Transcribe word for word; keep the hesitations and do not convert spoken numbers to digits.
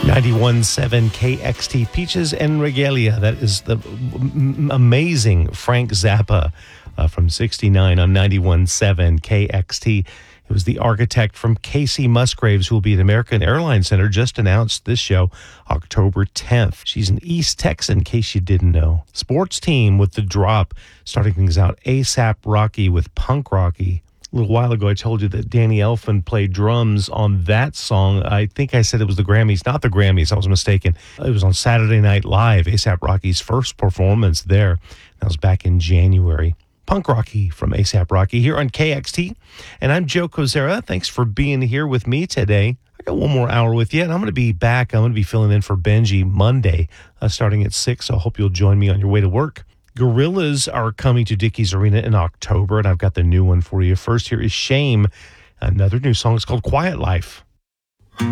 ninety-one point seven K X T, Peaches and Regalia. That is the m- amazing Frank Zappa uh, from sixty-nine on ninety-one point seven K X T. It was the architect from Casey Musgraves, who will be at American Airlines Center, just announced this show October tenth. She's an East Texan, in case you didn't know. Sports Team with The Drop, starting things out ASAP Rocky with Punk Rocky. A little while ago, I told you that Danny Elfman played drums on that song. I think I said it was the Grammys. Not the Grammys. I was mistaken. It was on Saturday Night Live, ASAP Rocky's first performance there. That was back in January. Punk Rocky from ASAP Rocky here on K X T. And I'm Joe Kozera. Thanks for being here with me today. I got one more hour with you, and I'm going to be back. I'm going to be filling in for Benji Monday, uh, starting at six. So I hope you'll join me on your way to work. Gorillaz are coming to Dickies Arena in October, and I've got the new one for you. First, here is Shame. Another new song is called Quiet Life.